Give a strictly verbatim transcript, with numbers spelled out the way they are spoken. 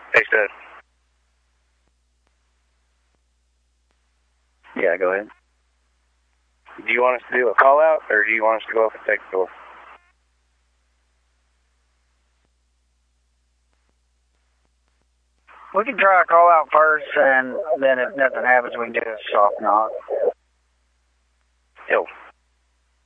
Hey, Stud. Yeah, go ahead. Do you want us to do a call out, or do you want us to go up and take the door? We can try a call out first, and then if nothing happens, we can do a soft knock. Yo.